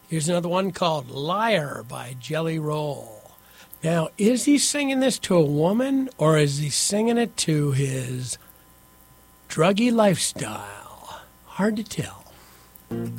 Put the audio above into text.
Here's another one called Liar by Jelly Roll. Now, is he singing this to a woman, or is he singing it to his druggy lifestyle? Hard to tell.